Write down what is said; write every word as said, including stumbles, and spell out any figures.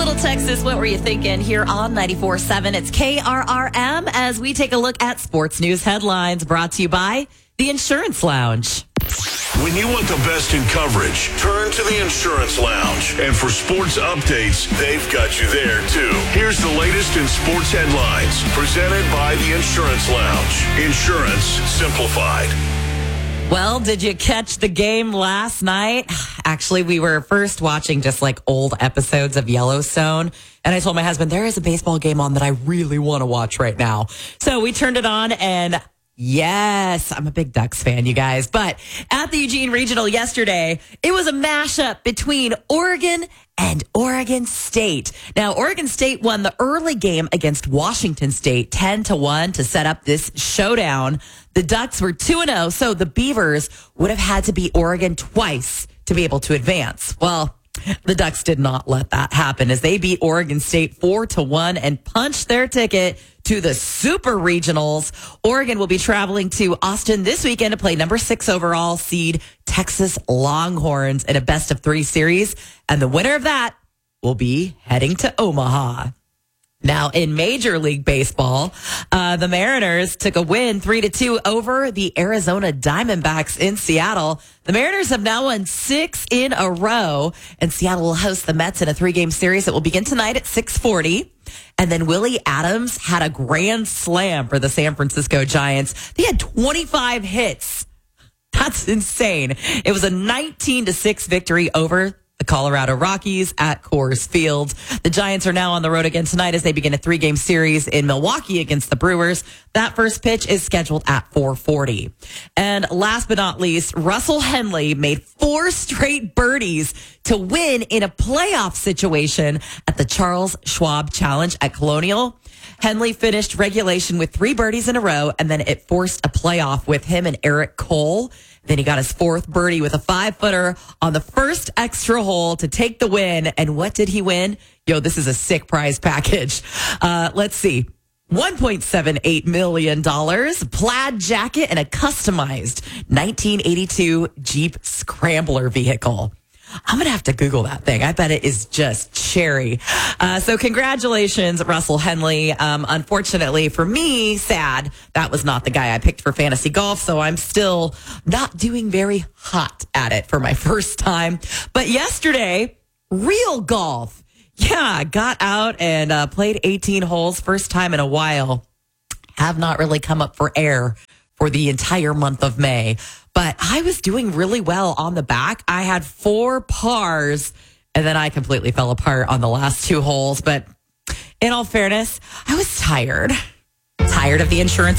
Little Texas, what were you thinking? Here on ninety-four point seven, it's K R R M as we take a look at sports news headlines brought to you by the Insurance Lounge. When you want the best in coverage, turn to the Insurance Lounge. And for sports updates, they've got you there, too. Here's the latest in sports headlines, presented by the Insurance Lounge. Insurance simplified. Well, did you catch the game last night? Actually, we were first watching just like old episodes of Yellowstone. And I told my husband, there is a baseball game on that I really want to watch right now. So we turned it on and yes, I'm a big Ducks fan, you guys. But at the Eugene Regional yesterday, it was a mashup between Oregon and Oregon State. Now, Oregon State won the early game against Washington State ten to one to set up this showdown. The Ducks were two and oh, so the Beavers would have had to beat Oregon twice to be able to advance. Well, the Ducks did not let that happen as they beat Oregon State four to one and punched their ticket to the Super Regionals. Oregon will be traveling to Austin this weekend to play number six overall seed Texas Longhorns in a best of three series. And the winner of that will be heading to Omaha. Now, in Major League Baseball, uh, the Mariners took a win three to two over the Arizona Diamondbacks in Seattle. The Mariners have now won six in a row, and Seattle will host the Mets in a three-game series that will begin tonight at six forty. And then Willie Adams had a grand slam for the San Francisco Giants. They had twenty-five hits. That's insane. It was a nineteen to six victory over the Colorado Rockies at Coors Field. The Giants are now on the road again tonight as they begin a three-game series in Milwaukee against the Brewers. That first pitch is scheduled at four forty. And last but not least, Russell Henley made four straight birdies to win in a playoff situation at the Charles Schwab Challenge at Colonial. Henley finished regulation with three birdies in a row, and then it forced a playoff with him and Eric Cole. Then he got his fourth birdie with a five-footer on the first extra hole to take the win. And what did he win? Yo, this is a sick prize package. Uh, let's see. one point seven eight million dollars, plaid jacket, and a customized nineteen eighty-two Jeep Scrambler vehicle. I'm going to have to Google that thing. I bet it is just cherry. Uh, so congratulations, Russell Henley. Um, unfortunately for me, sad, that was not the guy I picked for fantasy golf. So I'm still not doing very hot at it for my first time. But yesterday, real golf. Yeah, got out and uh, played eighteen holes. First time in a while. Have not really come up for air for the entire month of May. But I was doing really well on the back. I had four pars, and then I completely fell apart on the last two holes. But in all fairness, I was tired. Tired of the insurance